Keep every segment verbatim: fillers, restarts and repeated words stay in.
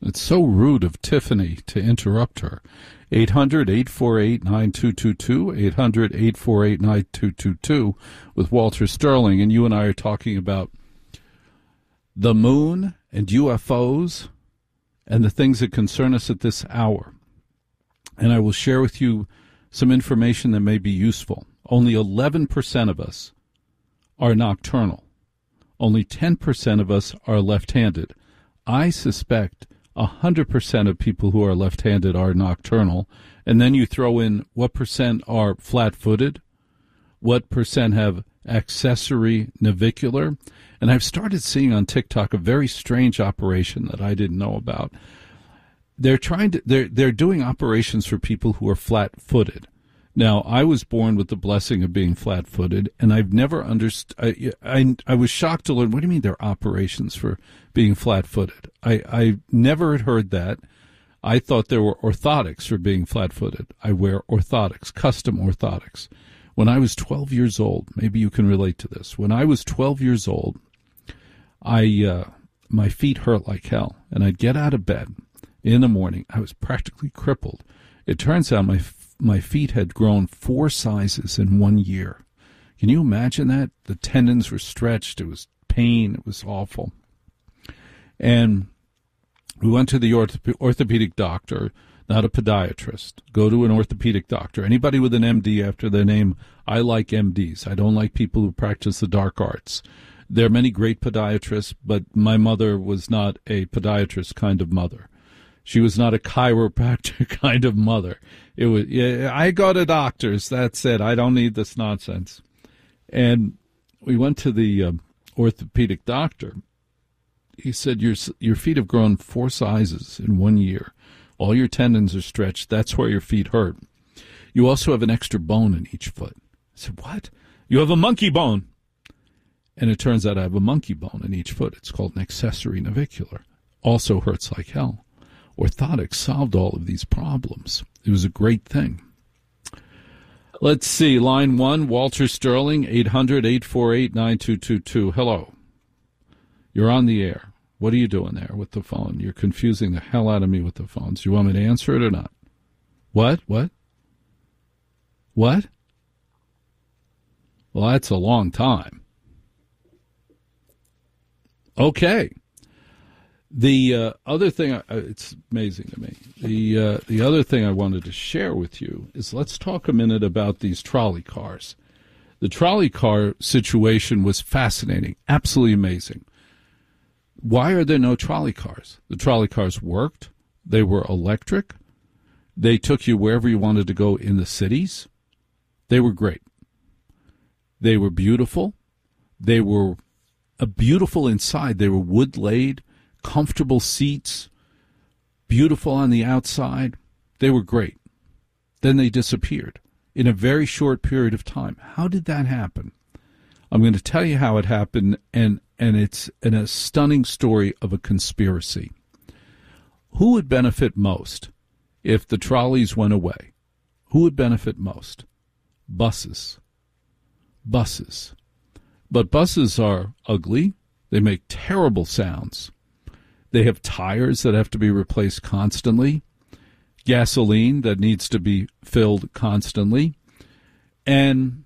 It's so rude of Tiffany to interrupt her. eight hundred, eight four eight, nine two two two, eight hundred, eight four eight, nine two two two with Walter Sterling, and you and I are talking about the moon and U F Os and the things that concern us at this hour. And I will share with you some information that may be useful. Only eleven percent of us are nocturnal. Only ten percent of us are left-handed. I suspect one hundred percent of people who are left-handed are nocturnal. And then you throw in what percent are flat-footed, what percent have accessory navicular. And I've started seeing on TikTok a very strange operation that I didn't know about. They're trying to, they're, they're doing operations for people who are flat-footed. Now, I was born with the blessing of being flat-footed, and I've never understood. I, I, I was shocked to learn, what do you mean there are operations for being flat-footed? I, I never had heard that. I thought there were orthotics for being flat-footed. I wear orthotics, custom orthotics. When I was twelve years old, maybe you can relate to this. When I was twelve years old, I uh, my feet hurt like hell, and I'd get out of bed in the morning. I was practically crippled. It turns out my my feet had grown four sizes in one year. Can you imagine that? The tendons were stretched. It was pain. It was awful. And we went to the ortho- orthopedic doctor, not a podiatrist. Go to an orthopedic doctor. Anybody with an M D after their name, I like M Ds. I don't like people who practice the dark arts. There are many great podiatrists, but my mother was not a podiatrist kind of mother. She was not a chiropractor kind of mother. It was, yeah, I go to doctors. That's it. I don't need this nonsense. And we went to the uh, orthopedic doctor. He said, your, your feet have grown four sizes in one year. All your tendons are stretched. That's where your feet hurt. You also have an extra bone in each foot. I said, what? You have a monkey bone. And it turns out I have a monkey bone in each foot. It's called an accessory navicular. Also hurts like hell. Orthotics solved all of these problems. It was a great thing. Let's see. Line one, Walter Sterling, eight hundred, eight four eight, nine two two two. Hello. You're on the air. What are you doing there with the phone? You're confusing the hell out of me with the phones. Do you want me to answer it or not? What? What? What? Well, that's a long time. Okay. The uh, other thing, uh, it's amazing to me, the uh, the other thing I wanted to share with you is let's talk a minute about these trolley cars. The trolley car situation was fascinating, absolutely amazing. Why are there no trolley cars? The trolley cars worked. They were electric. They took you wherever you wanted to go in the cities. They were great. They were beautiful. They were uh, beautiful inside. They were wood-laid. Comfortable seats, beautiful on the outside. They were great. Then they disappeared in a very short period of time. How did that happen? I'm going to tell you how it happened, and, and it's in a stunning story of a conspiracy. Who would benefit most if the trolleys went away? Who would benefit most? Buses. Buses. But buses are ugly. They make terrible sounds. They have tires that have to be replaced constantly, gasoline that needs to be filled constantly, and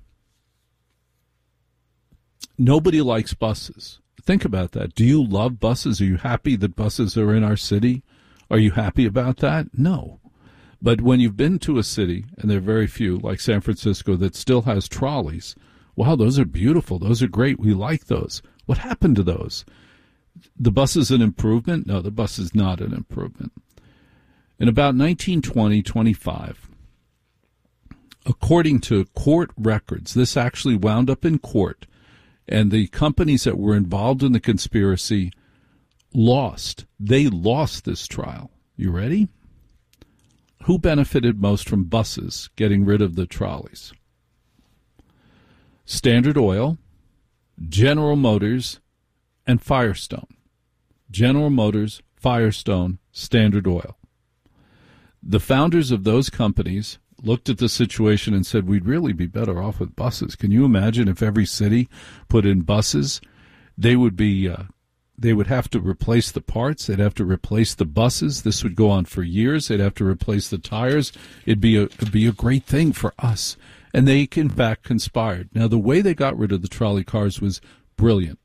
nobody likes buses. Think about that. Do you love buses? Are you happy that buses are in our city? Are you happy about that? No. But when you've been to a city, and there are very few, like San Francisco, that still has trolleys, wow, those are beautiful. Those are great. We like those. What happened to those? The bus is an improvement? No, the bus is not an improvement. In about nineteen twenty, twenty-five, according to court records, this actually wound up in court, and the companies that were involved in the conspiracy lost. They lost this trial. You ready? Who benefited most from buses getting rid of the trolleys? Standard Oil, General Motors, and Firestone. General Motors, Firestone, Standard Oil. The founders of those companies looked at the situation and said, we'd really be better off with buses. Can you imagine if every city put in buses? They would be uh, they would have to replace the parts. They'd have to replace the buses. This would go on for years. They'd have to replace the tires. It'd be a, it'd be a great thing for us. And they, in fact, conspired. Now, the way they got rid of the trolley cars was brilliant.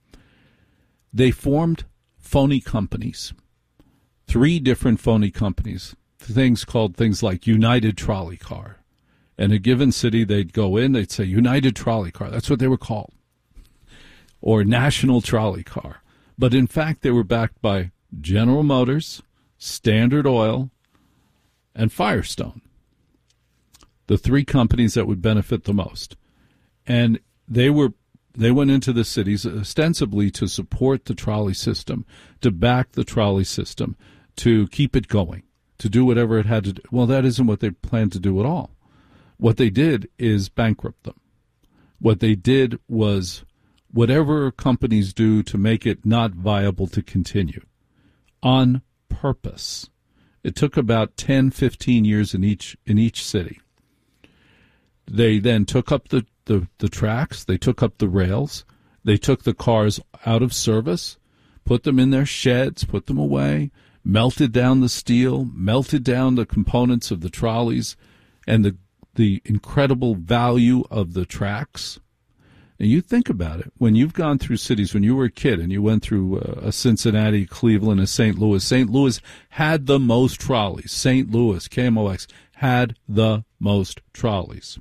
They formed phony companies, three different phony companies, things called things like United Trolley Car. In a given city, they'd go in, they'd say United Trolley Car. That's what they were called. Or National Trolley Car. But in fact, they were backed by General Motors, Standard Oil, and Firestone, the three companies that would benefit the most. And they were they went into the cities ostensibly to support the trolley system, to back the trolley system, to keep it going, to do whatever it had to do. Well, that isn't what they planned to do at all. What they did is bankrupt them. What they did was whatever companies do to make it not viable to continue, on purpose. It took about ten, fifteen years in each in each city. They then took up the, the, the tracks, they took up the rails, they took the cars out of service, put them in their sheds, put them away, melted down the steel, melted down the components of the trolleys, and the the incredible value of the tracks. And you think about it, when you've gone through cities, when you were a kid and you went through a Cincinnati, Cleveland, and Saint Louis, Saint Louis had the most trolleys. Saint Louis, K M O X, had the most trolleys.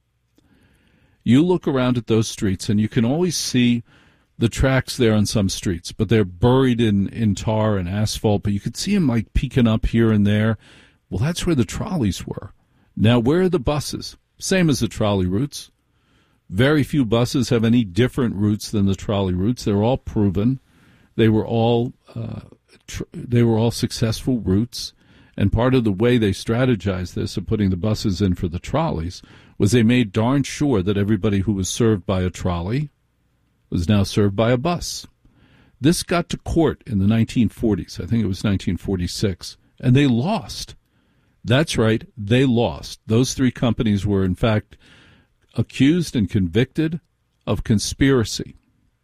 You look around at those streets, and you can always see the tracks there on some streets, but they're buried in, in tar and asphalt, but you could see them like peeking up here and there. Well, that's where the trolleys were. Now, where are the buses? Same as the trolley routes. Very few buses have any different routes than the trolley routes. They're all proven. They were all uh, tr- they were all successful routes. And part of the way they strategized this of putting the buses in for the trolleys was they made darn sure that everybody who was served by a trolley was now served by a bus. This got to court in the nineteen forties. I think it was nineteen forty-six. And they lost. That's right, they lost. Those three companies were, in fact, accused and convicted of conspiracy.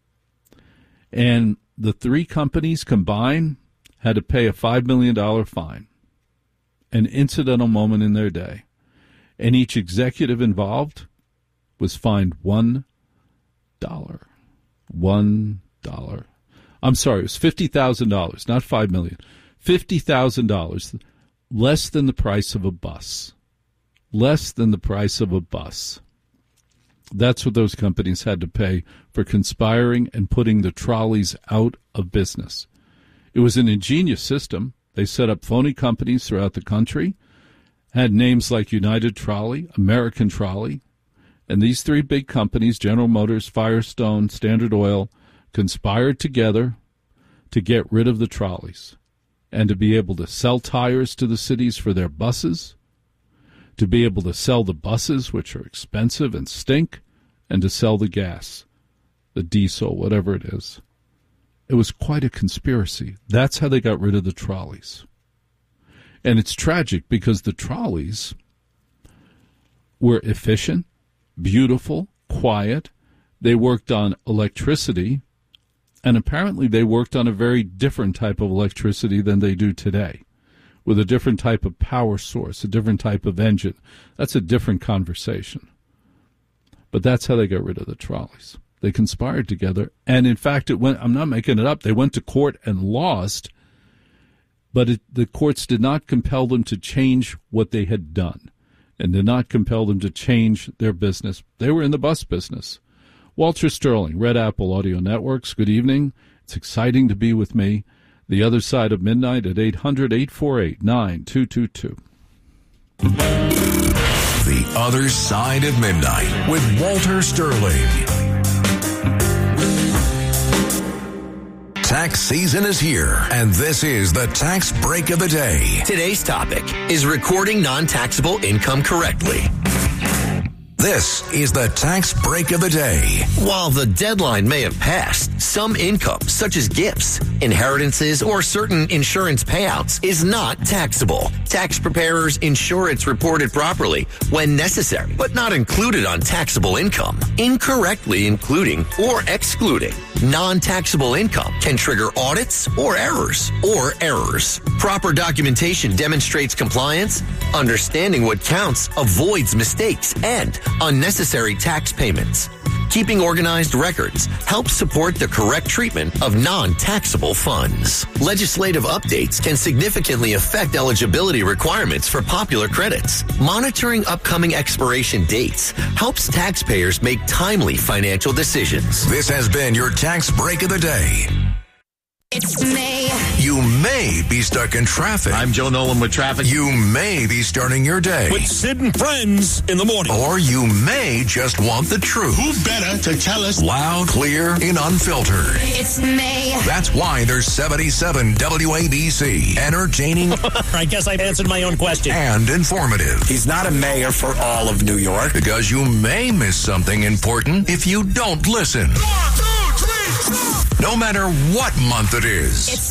And the three companies combined had to pay a five million dollars fine, an incidental moment in their day. And each executive involved was fined one dollar. One dollar. I'm sorry, it was fifty thousand dollars, not five million dollars. fifty thousand dollars, less than the price of a bus. Less than the price of a bus. That's what those companies had to pay for conspiring and putting the trolleys out of business. It was an ingenious system. They set up phony companies throughout the country, had names like United Trolley, American Trolley, and these three big companies, General Motors, Firestone, Standard Oil, conspired together to get rid of the trolleys and to be able to sell tires to the cities for their buses, to be able to sell the buses, which are expensive and stink, and to sell the gas, the diesel, whatever it is. It was quite a conspiracy. That's how they got rid of the trolleys. And it's tragic because the trolleys were efficient, beautiful, quiet. They worked on electricity, and apparently they worked on a very different type of electricity than they do today, with a different type of power source, a different type of engine. That's a different conversation. But that's how they got rid of the trolleys. They conspired together, and in fact, it went. I'm not making it up. They went to court and lost, but it, the courts did not compel them to change what they had done, and did not compel them to change their business. They were in the bus business. Walter Sterling, Red Apple Audio Networks, good evening. It's exciting to be with me. The Other Side of Midnight at eight hundred, eight four eight, nine two two two. The Other Side of Midnight with Walter Sterling. Tax season is here, and this is the Tax Break of the Day. Today's topic is recording non-taxable income correctly. This is the tax break of the day. While the deadline may have passed, some income, such as gifts, inheritances, or certain insurance payouts, is not taxable. Tax preparers ensure it's reported properly when necessary, but not included on taxable income. Incorrectly including or excluding non-taxable income can trigger audits or errors, or errors. Proper documentation demonstrates compliance, understanding what counts avoids mistakes and unnecessary tax payments. Keeping organized records helps support the correct treatment of non-taxable funds. Legislative updates can significantly affect eligibility requirements for popular credits. Monitoring upcoming expiration dates helps taxpayers make timely financial decisions. This has been your tax break of the day. It's May. You may be stuck in traffic. I'm Joe Nolan with traffic. You may be starting your day. With Sid and Friends in the morning. Or you may just want the truth. Who better to tell us? Loud, clear, and unfiltered. It's May. That's why there's seventy-seven W A B C. Entertaining I guess I've answered my own question. and informative. He's not a mayor for all of New York. Because you may miss something important if you don't listen. One, two, three, four. No matter what month it is. It's